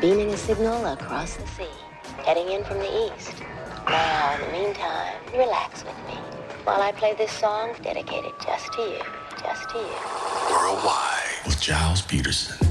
beaming a signal across the sea, heading in from the east. Now, in the meantime, relax with me while I play this song dedicated just to you, just to you. Worldwide with Giles Peterson.